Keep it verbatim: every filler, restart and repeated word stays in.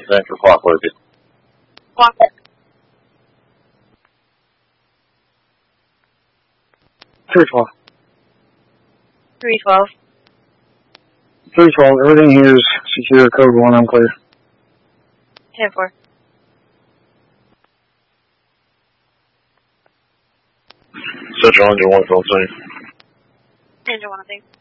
Thanks for clock working. Clock. three twelve. three twelve. three twelve, everything here is secure, code one, I'm clear. ten four. Central Engine one, fill safe. Engine one, I think.